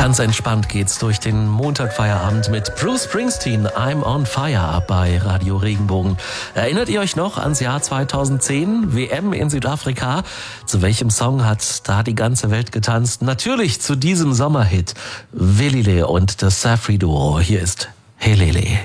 Ganz entspannt geht's durch den Montagfeierabend mit Bruce Springsteen, I'm on Fire bei Radio Regenbogen. Erinnert ihr euch noch ans Jahr 2010, WM in Südafrika? Zu welchem Song hat da die ganze Welt getanzt? Natürlich zu diesem Sommerhit. Willile und das Safri Duo. Hier ist Helele.